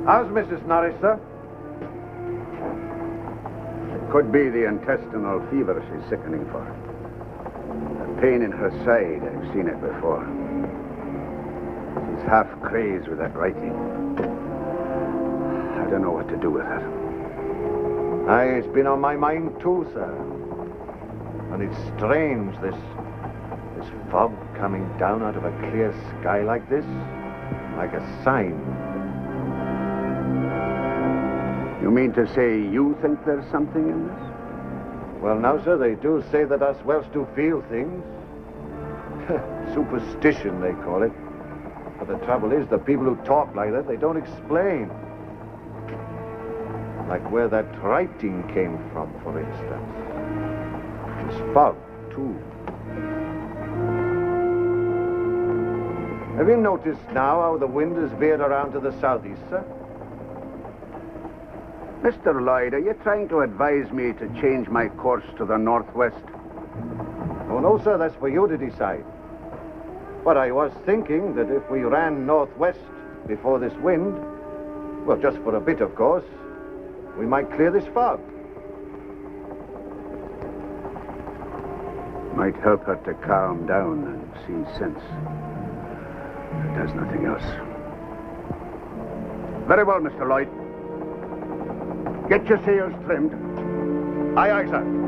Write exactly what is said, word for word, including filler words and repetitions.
How's Missus Norris, sir? It could be the intestinal fever she's sickening for. The pain in her side, I've seen it before. She's half crazed with that writing. I don't know what to do with her. Aye, it's been on my mind too, sir. And it's strange, this... this fog coming down out of a clear sky like this. Like a sign. You mean to say you think there's something in this? Well, now, sir, they do say that us Welsh do feel things. Superstition, they call it. But the trouble is, the people who talk like that, they don't explain. Like where that writing came from, for instance. This fog, too. Have you noticed now how the wind has veered around to the southeast, sir? Mister Lloyd, are you trying to advise me to change my course to the northwest? Oh, no, sir, that's for you to decide. But I was thinking that if we ran northwest before this wind, well, just for a bit, of course, we might clear this fog. Might help her to calm down and see sense. If it does nothing else. Very well, Mister Lloyd. Get your sails trimmed. Aye, aye, sir.